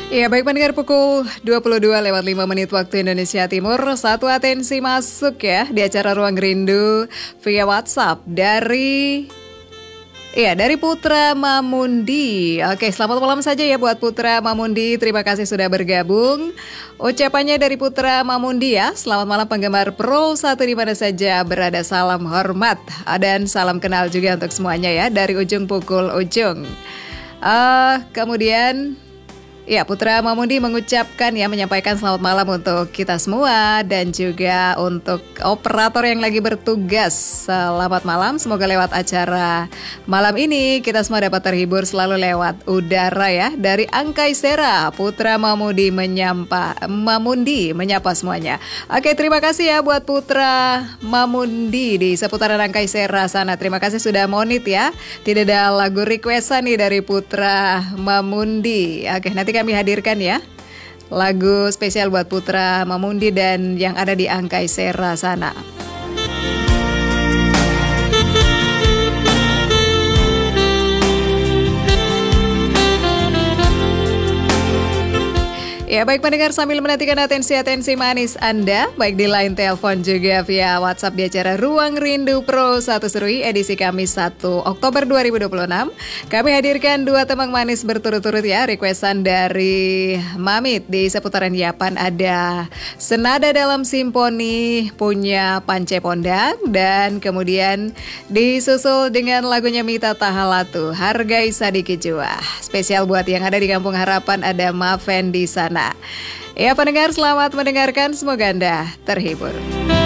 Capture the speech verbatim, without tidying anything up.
Ya, baik pendengar, pukul dua puluh dua lewat lima menit waktu Indonesia Timur. Satu atensi masuk ya di acara Ruang Rindu via WhatsApp dari Iya, dari Putra Mamundi. Oke, selamat malam saja ya buat Putra Mamundi. Terima kasih sudah bergabung. Ucapannya dari Putra Mamundi ya. Selamat malam penggemar Pro satu di mana saja berada. Salam hormat dan salam kenal juga untuk semuanya ya dari ujung pukul ujung. Uh, kemudian ya, Putra Mamundi mengucapkan ya, menyampaikan selamat malam untuk kita semua dan juga untuk operator yang lagi bertugas. Selamat malam, semoga lewat acara malam ini kita semua dapat terhibur selalu lewat udara ya. Dari Angkaisera, Putra Mamundi menyapa, Mamundi menyapa semuanya. Oke, terima kasih ya buat Putra Mamundi di seputaran Angkaisera sana. Terima kasih sudah monit ya. Tidak ada lagu requestan nih dari Putra Mamundi. Oke, nanti kami hadirkan ya lagu spesial buat Putra Mamundi dan yang ada di Angkaisera sana. Ya, baik pendengar, sambil menantikan atensi-atensi manis Anda, baik di line telepon juga via WhatsApp di acara Ruang Rindu Pro satu Serui edisi Kamis satu Oktober dua ribu dua puluh enam. Kami hadirkan dua temang manis berturut-turut ya, requestan dari Mamit di seputaran Yapan ada Senada Dalam Simponi punya Pance Pondang, dan kemudian disusul dengan lagunya Mita Tahalatu, Hargai Sadiki Jua. Spesial buat yang ada di Kampung Harapan ada Maven di sana. Ya pendengar, selamat mendengarkan, semoga Anda terhibur.